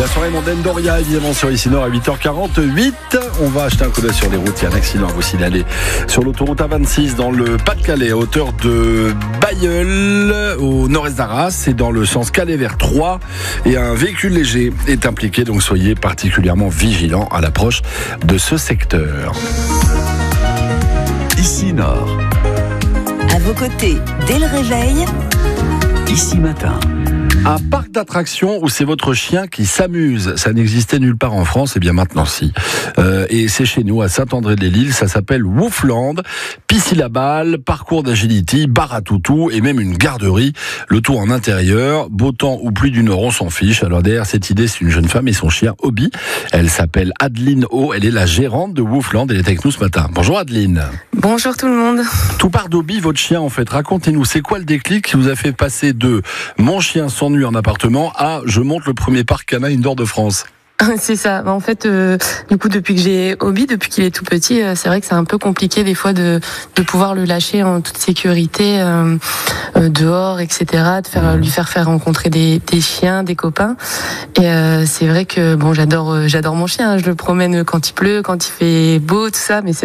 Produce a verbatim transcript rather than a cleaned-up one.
La soirée mondaine d'Oria, évidemment, sur Ici Nord à huit heures quarante-huit. On va acheter un coup d'œil sur les routes. Il y a un accident à vous signaler sur l'autoroute A vingt-six dans le Pas-de-Calais, à hauteur de Bailleul, au nord-est d'Arras. C'est dans le sens Calais vers Troyes. Et un véhicule léger est impliqué, donc soyez particulièrement vigilants à l'approche de ce secteur. Ici Nord. À vos côtés, dès le réveil, Ici Matin. Un parc d'attractions où c'est votre chien qui s'amuse. Ça n'existait nulle part en France, et bien maintenant si. Euh, et c'est chez nous, à Saint-André-des-Lilles, ça s'appelle Woofland. Piscine à balles, parcours d'agility, bar à toutou et même une garderie. Le tout en intérieur, beau temps ou pluie du nord, on s'en fiche. Alors derrière cette idée, c'est une jeune femme et son chien Hobby. Elle s'appelle Adeline O, elle est la gérante de Woofland, elle est avec nous ce matin. Bonjour Adeline. Bonjour tout le monde. Tout part d'Hobby, votre chien en fait. Racontez-nous, c'est quoi le déclic qui vous a fait passer de mon chien s'ennuie en appartement à je monte le premier parc canin indoor de France? C'est ça. En fait, euh, du coup, depuis que j'ai Hobby, depuis qu'il est tout petit, euh, c'est vrai que c'est un peu compliqué des fois de de pouvoir le lâcher en toute sécurité euh, euh, dehors, et cetera. De faire lui faire faire rencontrer des des chiens, des copains. Et euh, c'est vrai que bon, j'adore euh, j'adore mon chien. Je le promène quand il pleut, quand il fait beau, tout ça. Mais c'est